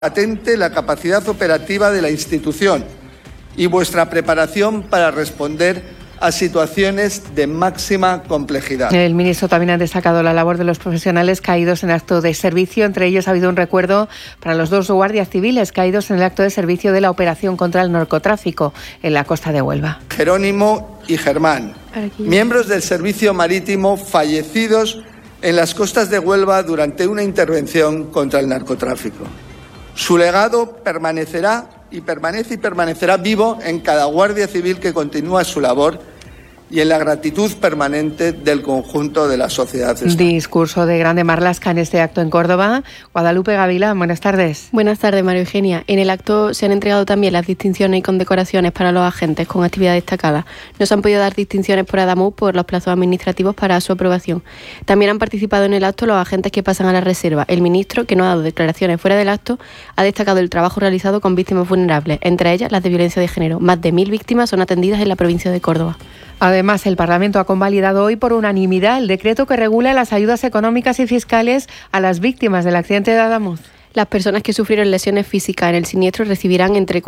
patente la capacidad operativa de la institución y vuestra preparación para responder a situaciones de máxima complejidad. El ministro también ha destacado la labor de los profesionales caídos en acto de servicio. Entre ellos ha habido un recuerdo para los 2 guardias civiles caídos en el acto de servicio de la operación contra el narcotráfico en la costa de Huelva. Jerónimo y Germán, miembros del servicio marítimo fallecidos en las costas de Huelva durante una intervención contra el narcotráfico. Su legado permanecerá y permanecerá vivo en cada guardia civil que continúa su labor y en la gratitud permanente del conjunto de la sociedad española. Discurso de Grande Marlaska en este acto en Córdoba. Guadalupe Gavilán, buenas tardes. Buenas tardes, María Eugenia. En el acto se han entregado también las distinciones y condecoraciones para los agentes con actividad destacada. No se han podido dar distinciones por Adamuz por los plazos administrativos para su aprobación. También han participado en el acto los agentes que pasan a la reserva. El ministro, que no ha dado declaraciones fuera del acto, ha destacado el trabajo realizado con víctimas vulnerables, entre ellas las de violencia de género. Más de 1.000 víctimas son atendidas en la provincia de Córdoba. Además, el Parlamento ha convalidado hoy por unanimidad el decreto que regula las ayudas económicas y fiscales a las víctimas del accidente de Adamuz. Las personas que sufrieron lesiones físicas en el siniestro recibirán entre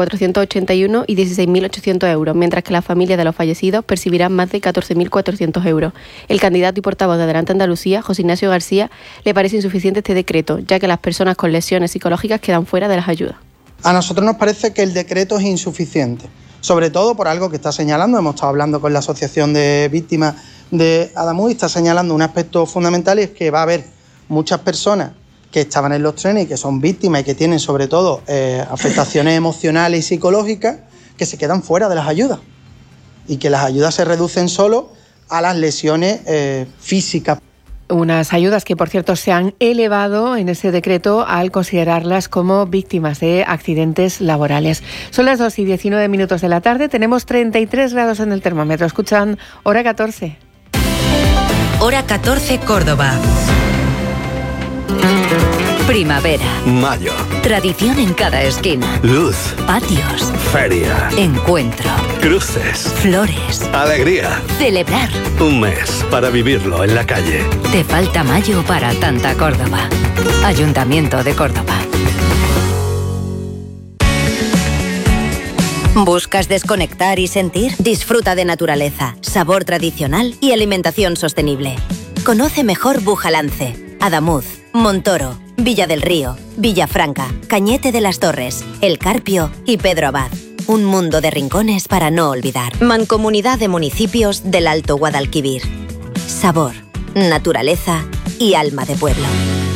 481 y 16.800 euros, mientras que las familias de los fallecidos percibirán más de 14.400 euros. El candidato y portavoz de Adelante Andalucía, José Ignacio García, le parece insuficiente este decreto, ya que las personas con lesiones psicológicas quedan fuera de las ayudas. A nosotros nos parece que el decreto es insuficiente, sobre todo por algo que está señalando. Hemos estado hablando con la Asociación de Víctimas de Adamuz y está señalando un aspecto fundamental, y es que va a haber muchas personas que estaban en los trenes y que son víctimas y que tienen sobre todo afectaciones emocionales y psicológicas, que se quedan fuera de las ayudas y que las ayudas se reducen solo a las lesiones físicas. Unas ayudas que, por cierto, se han elevado en ese decreto al considerarlas como víctimas de accidentes laborales. Son las 2:19 de la tarde, tenemos 33 grados en el termómetro. Escuchan Hora 14. Hora 14 Córdoba. Primavera. Mayo. Tradición en cada esquina. Luz. Patios. Feria. Encuentro. Cruces. Flores. Alegría. Celebrar. Un mes para vivirlo en la calle. Te falta mayo para tanta Córdoba. Ayuntamiento de Córdoba. ¿Buscas desconectar y sentir? Disfruta de naturaleza, sabor tradicional y alimentación sostenible. Conoce mejor Bujalance, Adamuz, Montoro, Villa del Río, Villafranca, Cañete de las Torres, El Carpio y Pedro Abad. Un mundo de rincones para no olvidar. Mancomunidad de Municipios del Alto Guadalquivir. Sabor, naturaleza y alma de pueblo.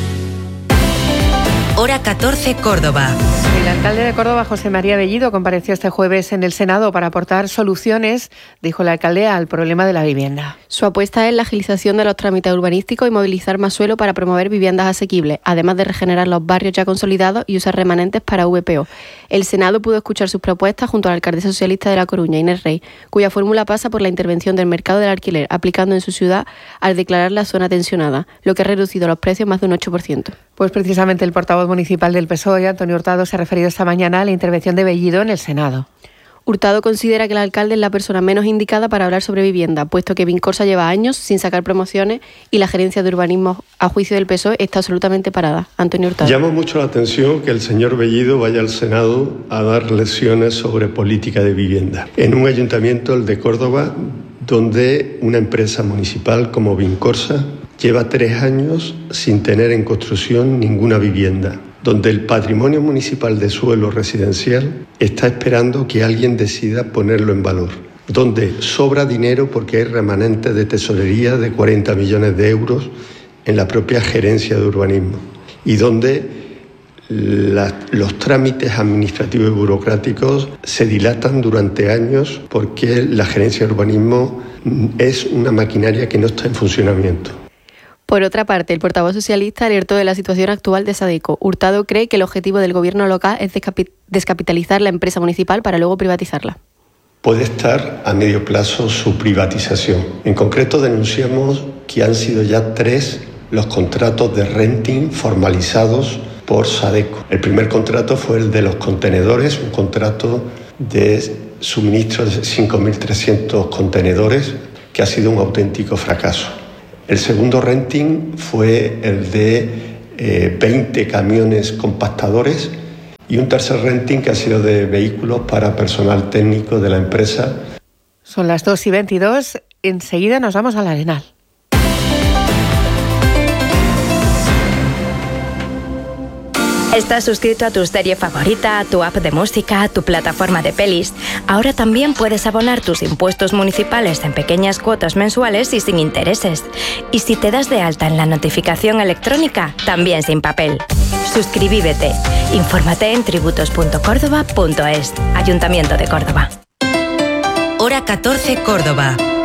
Hora 14 Córdoba. El alcalde de Córdoba, José María Bellido, compareció este jueves en el Senado para aportar soluciones, dijo el alcalde, al problema de la vivienda. Su apuesta es la agilización de los trámites urbanísticos y movilizar más suelo para promover viviendas asequibles, además de regenerar los barrios ya consolidados y usar remanentes para VPO. El Senado pudo escuchar sus propuestas junto a la alcaldesa socialista de La Coruña, Inés Rey, cuya fórmula pasa por la intervención del mercado del alquiler, aplicando en su ciudad al declarar la zona tensionada, lo que ha reducido los precios más de un 8%. Pues precisamente el portavoz municipal del PSOE, Antonio Hurtado, se ha referido esta mañana a la intervención de Bellido en el Senado. Hurtado considera que el alcalde es la persona menos indicada para hablar sobre vivienda, puesto que Vincorsa lleva años sin sacar promociones y la gerencia de urbanismo, a juicio del PSOE, está absolutamente parada. Antonio Hurtado. Llama mucho la atención que el señor Bellido vaya al Senado a dar lecciones sobre política de vivienda, en un ayuntamiento, el de Córdoba, donde una empresa municipal como Vincorsa lleva 3 años sin tener en construcción ninguna vivienda, donde el patrimonio municipal de suelo residencial está esperando que alguien decida ponerlo en valor, donde sobra dinero porque hay remanentes de tesorería de 40 millones de euros en la propia gerencia de urbanismo, y donde los trámites administrativos y burocráticos se dilatan durante años porque la gerencia de urbanismo es una maquinaria que no está en funcionamiento. Por otra parte, el portavoz socialista alertó de la situación actual de Sadeco. Hurtado cree que el objetivo del gobierno local es descapitalizar la empresa municipal para luego privatizarla. Puede estar a medio plazo su privatización. En concreto, denunciamos que han sido ya 3 los contratos de renting formalizados por Sadeco. El primer contrato fue el de los contenedores, un contrato de suministro de 5.300 contenedores que ha sido un auténtico fracaso. El segundo renting fue el de 20 camiones compactadores Y un tercer renting que ha sido de vehículos para personal técnico de la empresa. Son las 2:22. Enseguida nos vamos al Arenal. ¿Estás suscrito a tu serie favorita, a tu app de música, a tu plataforma de pelis? Ahora también puedes abonar tus impuestos municipales en pequeñas cuotas mensuales y sin intereses. Y si te das de alta en la notificación electrónica, también sin papel. Suscribíbete. Infórmate en tributos.córdoba.es. Ayuntamiento de Córdoba. Hora 14 Córdoba.